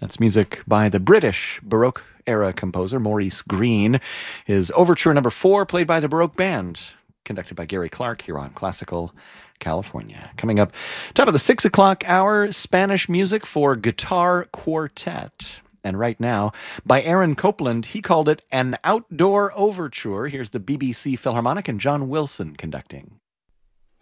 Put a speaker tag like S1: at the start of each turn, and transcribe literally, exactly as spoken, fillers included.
S1: That's music by the British Baroque era composer Maurice Greene. His Overture Number Four, played by the Baroque Band, conducted by Gary Clark here on Classical California. Coming up, top of the six o'clock hour, Spanish music for guitar quartet. And right now, by Aaron Copland, he called it an outdoor overture. Here's the B B C Philharmonic and John Wilson conducting.